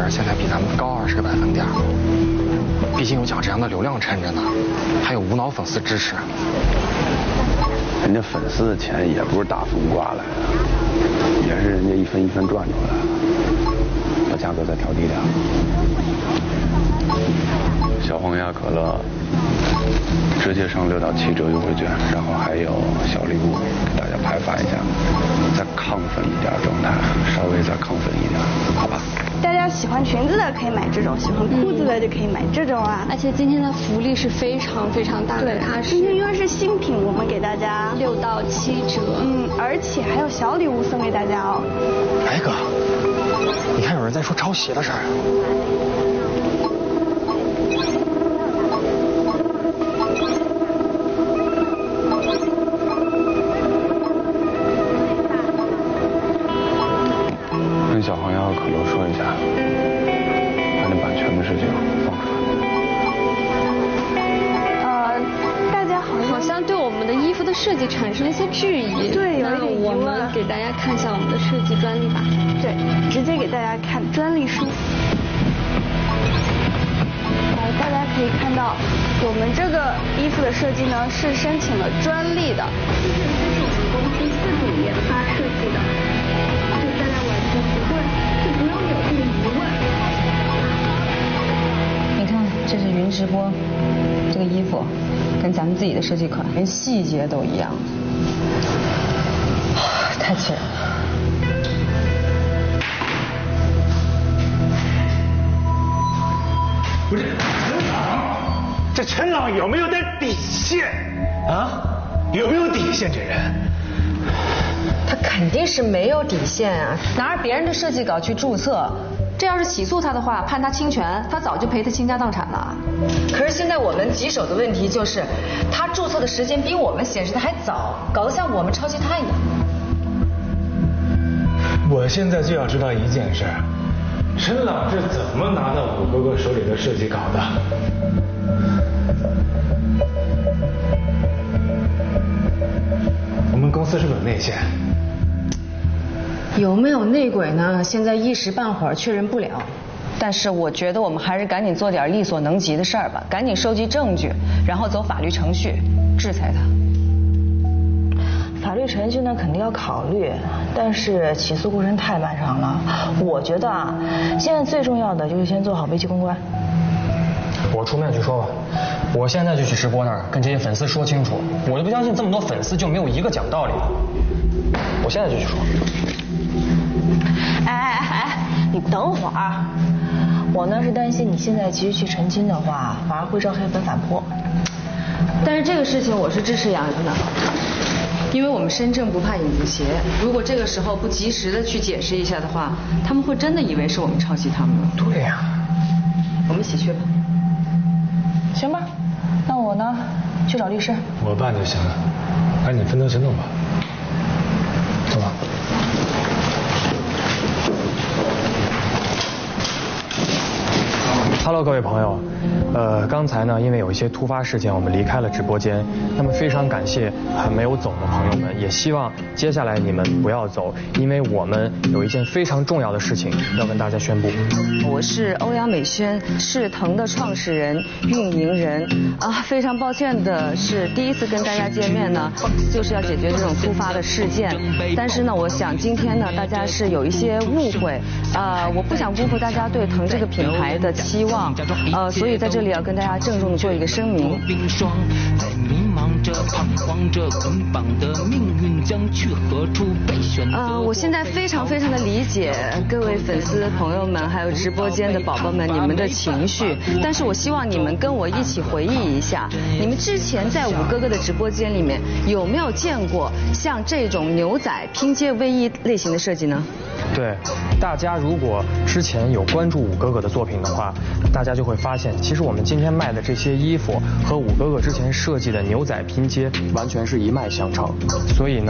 分现在比咱们高20个百分点，毕竟有蒋志阳的流量撑着呢，还有无脑粉丝支持。 人家粉丝的钱也不是大风刮来的，也是人家一分一分赚出来的。把价格再调低点。小黄鸭可乐直接上6到7折优惠券，然后还有小礼物给大家派发一下，再亢奋一点状态，稍微再亢奋一点，好吧？ 大家喜欢裙子的可以买这种，喜欢裤子的就可以买这种啊。 而且今天的福利是非常非常大的， 对，今天因为是新品，我们给大家 6到7折， 而且还有小礼物送给大家哦。 哎哥，你看有人在说抄袭的事儿。 跟小黄鸭和可乐说一下，把那版权的事情放出来。大家好像对我们的衣服的设计产生了一些质疑。 对，有一点疑问。 我们给大家看一下我们的设计专利吧。 对，直接给大家看专利书。大家可以看到，我们这个衣服的设计呢是申请了专利的。这是我们公司自主研发设计的。大家完全不会，就不用有这个疑问。 你看，这是云直播，这个衣服跟咱们自己的设计款，连细节都一样，太气人了。 不是陈朗，这陈朗有没有点底线啊？有没有底线？这人。 他肯定是没有底线啊！拿着别人的设计稿去注册，这要是起诉他的话，判他侵权，他早就赔他倾家荡产了。可是现在我们棘手的问题就是，他注册的时间比我们显示的还早，搞得像我们抄袭他一样。 我现在就要知道一件事，陈朗是怎么拿到虎哥哥手里的设计稿的？我们公司是不是有内线？ 有没有内鬼呢？现在一时半会儿确认不了。但是我觉得我们还是赶紧做点力所能及的事儿吧，赶紧收集证据，然后走法律程序制裁他。 法律程序呢肯定要考虑，但是起诉过程太漫长了。我觉得啊，现在最重要的就是先做好危机公关。 我出面去说吧，我现在就去直播那儿跟这些粉丝说清楚，我就不相信这么多粉丝就没有一个讲道理的。我现在就去说。 哎，你等会儿，我呢是担心你现在急着去澄清的话，反而会招黑粉反扑。 但是这个事情我是支持杨云的，因为我们身正不怕影子斜，如果这个时候不及时的去解释一下的话，他们会真的以为是我们抄袭他们了。 对呀， 我们一起去吧。 行吧，那我呢去找律师。 我办就行了，赶紧分头行动吧。走吧。 Hello， 各位朋友，刚才呢，因为有一些突发事件，我们离开了直播间。那么非常感谢还没有走的朋友们，也希望接下来你们不要走，因为我们有一件非常重要的事情要跟大家宣布。 我是欧阳美轩，是腾的创始人、运营人啊。非常抱歉的是，第一次跟大家见面呢，就是要解决这种突发的事件。但是呢，我想今天呢，大家是有一些误会我不想辜负大家对腾这个品牌的期望。所以在这里要跟大家郑重的做一个声明。我现在非常非常的理解各位粉丝朋友们，还有直播间的宝宝们你们的情绪，但是我希望你们跟我一起回忆一下，你们之前在五哥哥的直播间里面有没有见过像这种牛仔拼接卫衣类型的设计呢？ 对，大家如果之前有关注五哥哥的作品的话，大家就会发现，其实我们今天卖的这些衣服和五哥哥之前设计的牛仔拼接完全是一脉相承，所以呢。